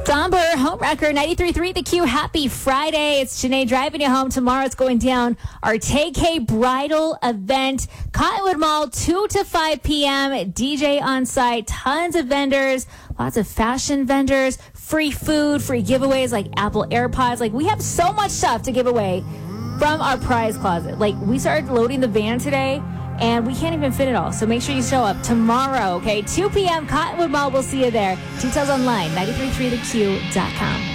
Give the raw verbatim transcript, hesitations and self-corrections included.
Somber Homewrecker, ninety-three point three The Q. Happy Friday. It's Janae driving you home. Tomorrow it's going down our Tay K Bridal event. Cottonwood Mall, two to five p.m. D J on site. Tons of vendors. Lots of fashion vendors. Free food. Free giveaways like Apple AirPods. Like, we have so much stuff to give away from our prize closet. Like, we started loading the van today, and we can't even fit it all. So make sure you show up tomorrow, okay? two p.m. Cottonwood Mall. We'll see you there. Details online, nine three three the q dot com.